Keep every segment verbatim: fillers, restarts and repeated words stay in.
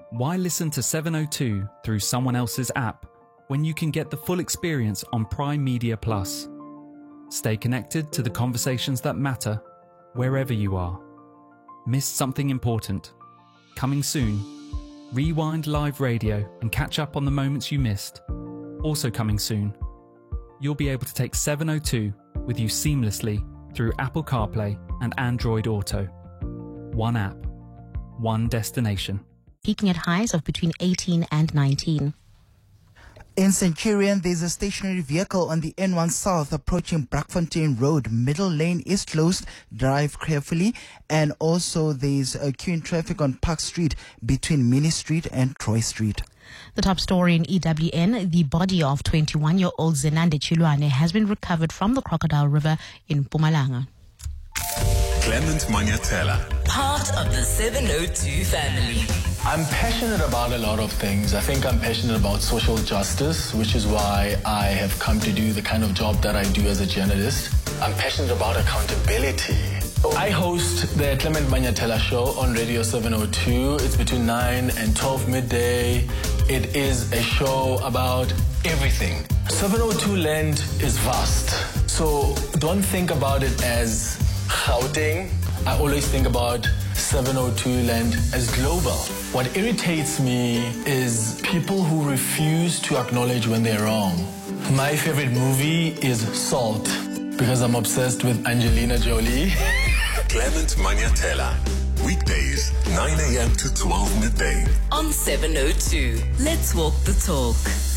Why listen to seven oh two through someone else's app when you can get the full experience on Prime Media Plus? Stay connected to the conversations that matter wherever you are. Missed something important? Coming soon. Rewind live radio and catch up on the moments you missed. Also coming soon. You'll be able to take seven oh two with you seamlessly through Apple CarPlay and Android Auto. One app, one destination. Peaking at highs of between eighteen and nineteen. In Centurion, there's a stationary vehicle on the N one South approaching Brackfontein Road. Middle lane is closed. Drive carefully. And also there's a queue in traffic on Park Street between Mini Street and Troy Street. The top story in E W N, the body of twenty-one-year-old Zenande Chilwane has been recovered from the Crocodile River in Mpumalanga. Clement Manyatela, part of the seven oh two family. I'm passionate about a lot of things. I think I'm passionate about social justice, which is why I have come to do the kind of job that I do as a journalist. I'm passionate about accountability. I host the Clement Manyatela show on Radio seven oh two. It's between nine and twelve midday. It is a show about everything. seven oh two land is vast. So don't think about it as Gauteng. I always think about seven oh two land as global. What irritates me is people who refuse to acknowledge when they're wrong. My favorite movie is Salt because I'm obsessed with Angelina Jolie. Clement Manyatela, weekdays nine a.m. to twelve midday on seven oh two. Let's walk the talk.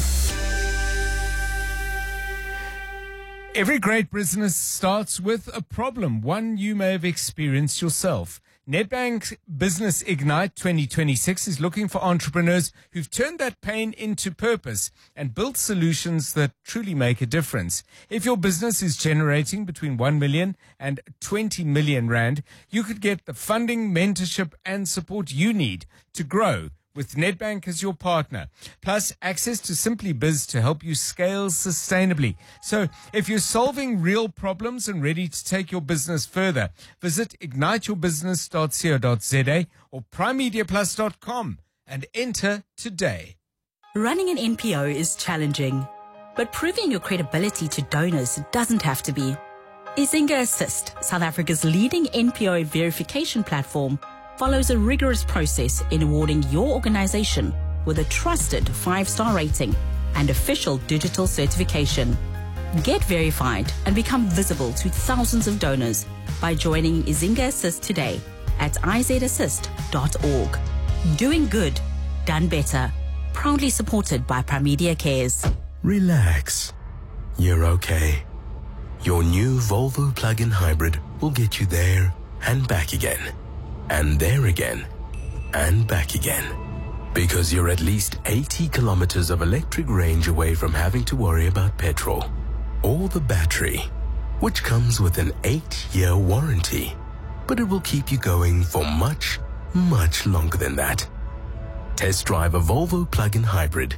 Every great business starts with a problem, one you may have experienced yourself. Nedbank Business Ignite twenty twenty-six is looking for entrepreneurs who've turned that pain into purpose and built solutions that truly make a difference. If your business is generating between one million and twenty million rand, you could get the funding, mentorship and support you need to grow with Nedbank as your partner, plus access to Simply Biz to help you scale sustainably. So if you're solving real problems and ready to take your business further, visit ignite your business dot co dot za or prime media plus dot com and enter today. Running an N P O is challenging, but proving your credibility to donors doesn't have to be. Izinga Assist, South Africa's leading N P O verification platform, follows a rigorous process in awarding your organization with a trusted five-star rating and official digital certification. Get verified and become visible to thousands of donors by joining Izinga Assist today at i z assist dot org. Doing good, done better. Proudly supported by Primedia Cares. Relax. You're okay. Your new Volvo plug-in hybrid will get you there and back again. And there again, and back again. Because you're at least eighty kilometers of electric range away from having to worry about petrol or the battery, which comes with an eight-year warranty. But it will keep you going for much, much longer than that. Test drive a Volvo plug-in hybrid.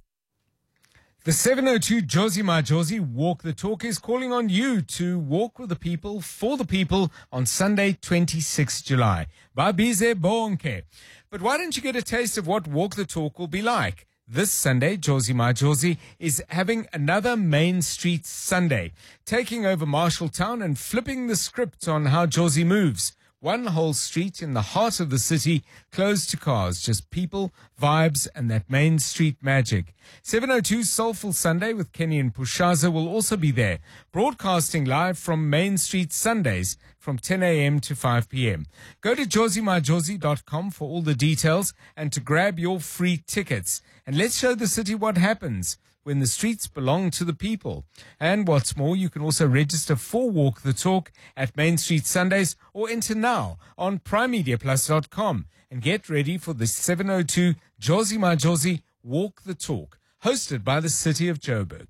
The seven oh two Jozi Majozi Walk the Talk is calling on you to walk with the people, for the people, on Sunday, twenty-sixth July. Babize bonke. But why don't you get a taste of what Walk the Talk will be like? This Sunday, Jozi Majozi is having another Main Street Sunday, taking over Marshalltown and flipping the script on how Jozi moves. One whole street in the heart of the city, closed to cars, just people, vibes, and that Main Street magic. seven oh two Soulful Sunday with Kenny and Pushaza will also be there, broadcasting live from Main Street Sundays from ten a.m. to five p.m. Go to jozi majozi dot com for all the details and to grab your free tickets. And let's show the city what happens when the streets belong to the people. And what's more, you can also register for Walk the Talk at Main Street Sundays or enter now on prime media plus dot com and get ready for the seven oh two Jozi Majozi Walk the Talk, hosted by the City of Joburg.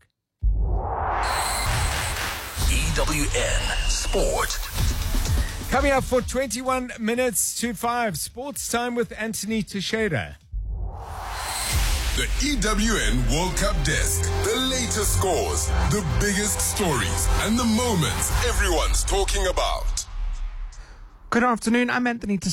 E W N Sport. Coming up for twenty-one minutes to five, Sports Time with Anthony Teixeira. The E W N World Cup Desk. The latest scores, the biggest stories, and the moments everyone's talking about. Good afternoon, I'm Anthony Teixeira.